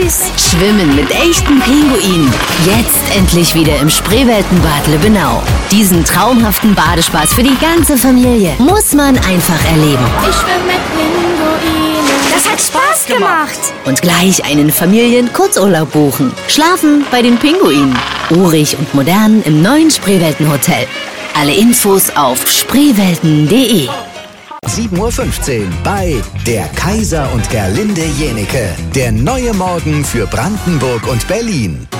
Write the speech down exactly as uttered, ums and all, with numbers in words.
süß. Schwimmen mit echten Pinguinen. Jetzt endlich wieder im Spreeweltenbad Lübbenau. Diesen traumhaften Badespaß für die ganze Familie muss man einfach erleben. Ich schwimme mit Pinguinen. Das hat Spaß gemacht. Und gleich einen Familien-Kurzurlaub buchen. Schlafen bei den Pinguinen. Urig und modern im neuen Spreewelten-Hotel. Alle Infos auf spreewelten punkt de. sieben Uhr fünfzehn bei Der Kaiser und Gerlinde Jenecke. Der neue Morgen für Brandenburg und Berlin.